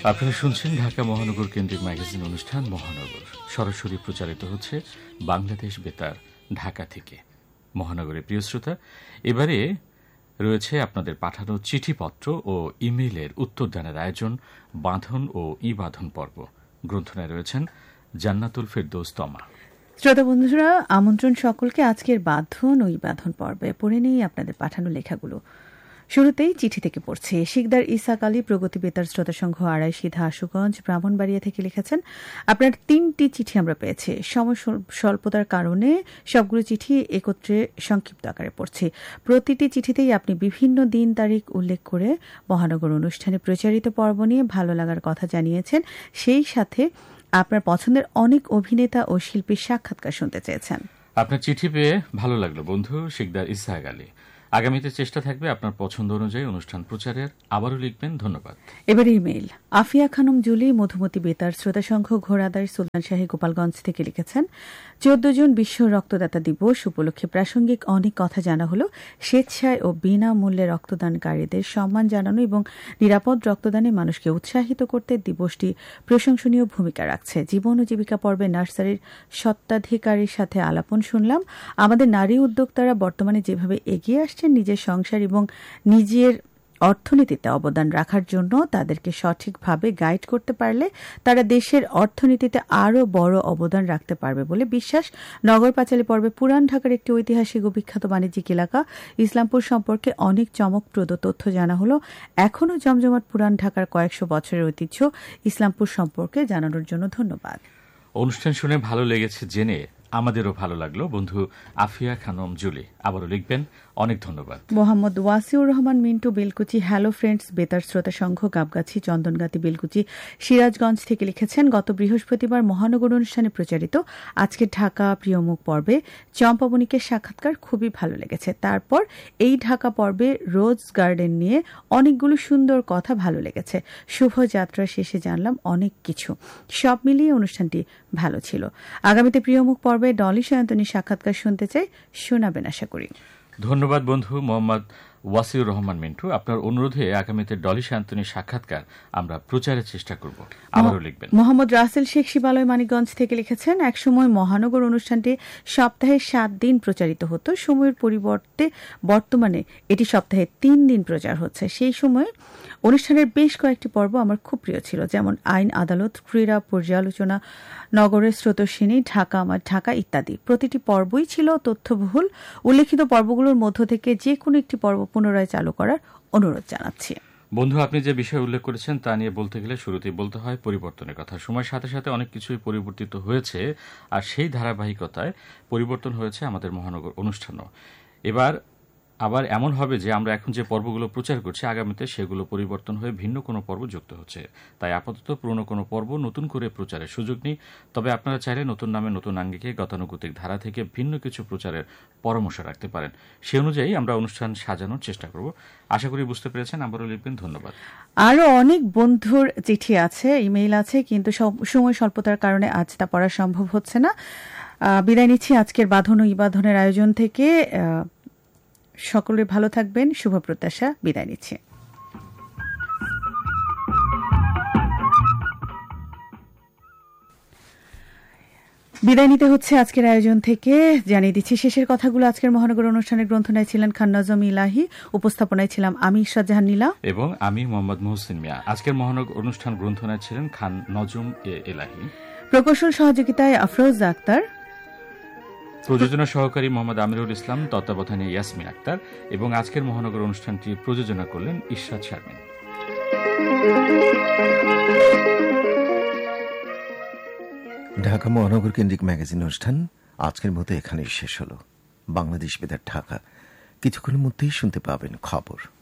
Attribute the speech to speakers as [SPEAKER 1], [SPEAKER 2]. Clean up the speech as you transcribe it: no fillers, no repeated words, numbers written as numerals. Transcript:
[SPEAKER 1] আপনারা শুনছেন ঢাকা মহানগর কেন্দ্রিক ম্যাগাজিন অনুষ্ঠান মহানগর, সরাসরি প্রচারিত হচ্ছে বাংলাদেশ বেতার ঢাকা থেকে। মহানগরের প্রিয় শ্রোতা, এবারে রয়েছে আপনাদের পাঠানো চিঠিপত্র ও ইমেইলের উত্তরদানের আয়োজন বাঁধন ও ই বাঁধন পর্ব। গ্রন্থনায় রয়েছেন জান্নাতুল ফেরদৌস তমা।
[SPEAKER 2] শ্রোতা বন্ধুরা, আমন্ত্রণ সকলকে আজকের বাঁধন ও ই বাঁধন পর্বে। পড়ে নেই আপনাদের পাঠানো লেখাগুলো। শুরুতেই চিঠি থেকে পড়ছে। শিকদার ইসাক আলী, প্রগতি বেতার শ্রোতা সংঘ, আড়াইশিধা, আশুগঞ্জ, ব্রাহ্মণবাড়িয়া থেকে লিখেছেন, আপনার 3টি চিঠি আমরা পেয়েছি। সময় স্বল্পতার কারণে সবগুলো চিঠি একত্রে সংক্ষিপ্ত আকারে পড়ছি। প্রতিটি চিঠিতেই আপনি বিভিন্ন দিন তারিখ উল্লেখ করে মহানগর অনুষ্ঠানে প্রচারিত পর্ব নিয়ে ভালো লাগার কথা জানিয়েছেন। সেই সাথে আপনার পছন্দের অনেক অভিনেতা ও শিল্পীর সাক্ষাৎকার শুনতে চেয়েছেন।
[SPEAKER 1] আপনার চিঠি পেয়ে ভালো লাগলো বন্ধু শিকদার ইসাক আলী। আগামীতে চেষ্টা থাকবে আপনার পছন্দ অনুযায়ী অনুষ্ঠান প্রচারের। আবারও লিখবেন। ধন্যবাদ।
[SPEAKER 2] এবার ইমেইল। আফিয়া খানম জুলি, মধুমতি বেতার শ্রোতা সংঘ, ঘোড়াদার, সুলতান শাহী, গোপালগঞ্জ থেকে লিখেছেন, 14 জুন বিশ্ব রক্তদাতা দিবস উপলক্ষে প্রাসঙ্গিক অনেক কথা জানা হল। স্বেচ্ছায় ও বিনামূল্যে রক্তদানকারীদের সম্মান জানানো এবং নিরাপদ রক্তদানে মানুষকে উৎসাহিত করতে দিবসটি প্রশংসনীয় ভূমিকা রাখছে। জীবন ও জীবিকা পর্বে নার্সারির স্বত্বাধিকারীর সাথে আলাপন শুনলাম। আমাদের নারী উদ্যোক্তারা বর্তমানে যেভাবে এগিয়ে আসছে নিজের সংসার এবং নিজের অর্থনীতিতে অবদান রাখার জন্য তাদেরকে সঠিকভাবে গাইড করতে পারলে তারা দেশের অর্থনীতিতে আরও বড় অবদান রাখতে পারবে বলে বিশ্বাস। নগর পাঁচালী পর্বে পুরান ঢাকার একটি ঐতিহাসিক ও বিখ্যাত বাণিজ্যিক এলাকা ইসলামপুর সম্পর্কে অনেক চমকপ্রদ তথ্য জানা হলো। এখনও জমজমাট পুরান ঢাকার কয়েকশো বছরের ঐতিহ্য ইসলামপুর সম্পর্কে জানানোর জন্য ধন্যবাদ।
[SPEAKER 1] অনুষ্ঠান শুনে ভালো লেগেছে জেনে আমাদেরও ভালো লাগলো বন্ধু আফিয়া খানম জুলি। আবারও লিখবেন। অনেক ধন্যবাদ।
[SPEAKER 2] মোহাম্মদ ওয়াসিউর রহমান মিন্টু, বেলকুচি, হ্যালো ফ্রেন্ডস বেতার শ্রোতা সংঘ, গাবগাছি, চন্দনগাতি, বেলকুচি, সিরাজগঞ্জ থেকে লিখেছেন, গত বৃহস্পতিবার মহানগর অনুষ্ঠানে প্রচারিত আজকে ঢাকা প্রিয়মুখ পর্বে চম্পাবনীকে সাক্ষাৎকার খুবই ভালো লেগেছে। তারপর এই ঢাকা পর্বে রোজ গার্ডেন নিয়ে অনেকগুলো সুন্দর কথা ভালো লেগেছে। শুভযাত্রা শেষে জানলাম অনেক কিছু। সব মিলিয়ে অনুষ্ঠানটি ভালো ছিল। আগামীতে প্রিয়মুখ পর্বে ডলি সায়ন্তনীর সাক্ষাৎকার শুনতে চাই, শোনাবেন আশা করি।
[SPEAKER 1] ধন্যবাদ বন্ধু মোহাম্মদ ওয়াসিউর রহমান মিন্টু। আপনার অনুরোধে আগামীতে ডলি সায়ন্তনীর সাক্ষাৎকার আমরা প্রচারের চেষ্টা করব। আবারও লিখবেন।
[SPEAKER 2] মোহাম্মদ রাসেল শেখ শিবালয়, মানিকগঞ্জ থেকে লিখেছেন, একসময় মহানগর অনুষ্ঠানটি সপ্তাহে 7 দিন প্রচারিত হতো। সময়ের পরিবর্তে বর্তমানে এটি সপ্তাহে 3 দিন প্রচার হচ্ছে। সেই সময় অনুষ্ঠানের বেশ কয়েকটি পর্ব আমার খুব প্রিয় ছিল, যেমন আইন আদালত, ক্রীড়া, পর্যালোচনা, নগরের স্রোতস্বিনী, ঢাকা আমার ঢাকা ইত্যাদি। প্রতিটি পর্বই ছিল তথ্যবহুল। উল্লেখিত পর্বগুলোর মধ্য থেকে যে কোনো একটি পর্ব পুনরায় চালু করার অনুরোধ জানাচ্ছি।
[SPEAKER 1] বন্ধু, আপনি যে বিষয় উল্লেখ করেছেন তা নিয়ে বলতে গেলে শুরুতেই বলতে হয় পরিবর্তনের কথা। সময়ের সাথে সাথে অনেক কিছুই পরিবর্তিত হয়েছে, আর সেই ধারাবাহিকতায় পরিবর্তন হয়েছে আমাদের মহানগর অনুষ্ঠানও। এবার আবার এমন হবে যে আমরা এখন যে পর্বগুলো প্রচার করছি আগামীতে সেগুলো পরিবর্তন হয়ে ভিন্ন কোনো পর্ব যুক্ত হচ্ছে। তাই আপাতত পুরনো কোনো পর্ব নতুন করে প্রচারের সুযোগ নেই। তবে আপনারা চাইলে নতুন নামে নতুন আঙ্গিকে গতানুগতিক ধারা থেকে ভিন্ন কিছু প্রচারের পরামর্শ রাখতে পারেন। সে অনুযায়ী আমরা অনুষ্ঠান সাজানোর চেষ্টা করব। আশা করি বুঝতে পেরেছেন। আবারও লিখবেন। ধন্যবাদ।
[SPEAKER 2] আরও অনেক বন্ধুর চিঠি আছে, ইমেইল আছে, কিন্তু সময় স্বল্পতার কারণে আজ তা পড়া সম্ভব হচ্ছে না। বিদায় নিচ্ছি আজকের বাঁধন ও ইবাধনের আয়োজন থেকে। সকলে ভালো থাকবেন, শুভ প্রত্যাশা। বিদায় নিচ্ছি। বিদায় নিতে হচ্ছে আজকের আয়োজন থেকে। জানিয়ে দিচ্ছি শেষের কথাগুলো। আজকের মহানগর অনুষ্ঠানের গ্রন্থনায় ছিলেন খান নজম ইলাহি, উপস্থাপনায় ছিলাম আমি ইশরাত জাহান নীলা
[SPEAKER 1] এবং আমি মোহাম্মদ মুহসিন মিয়া। আজকের মহানগর অনুষ্ঠান গ্রন্থনায় ছিলেন খান নজম ইলাহি,
[SPEAKER 2] প্রকৌশল সহযোগিতায় আফরোজ আক্তার,
[SPEAKER 1] প্রযোজনা সহকারী মোহাম্মদ আমিরুল ইসলাম, তত্ত্বাবধানে ইয়াসমিন আক্তার এবং আজকের মহানগর অনুষ্ঠানটি প্রযোজনা করলেন ইশরাত শারমিন।
[SPEAKER 3] ঢাকা মহানগর কেন্দ্রিক ম্যাগাজিন অনুষ্ঠান আজকের মতো এখানেই শেষ হলো। বাংলাদেশ বেতার ঢাকা। কিছুক্ষণের মধ্যেই শুনতে পাবেন খবর।